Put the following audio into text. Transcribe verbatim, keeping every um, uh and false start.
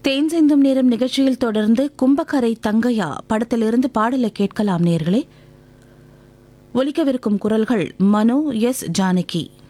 தேன் சிந்தும் நேரம் நிகழ்ச்சியில் தொடர்ந்து கும்பக்கரை தங்கையா படத்திலிருந்து பாடலை கேட்கலாம் நேர்களே. ஒலிக்கவிருக்கும் குரல்கள் மனோ எஸ் ஜானகி.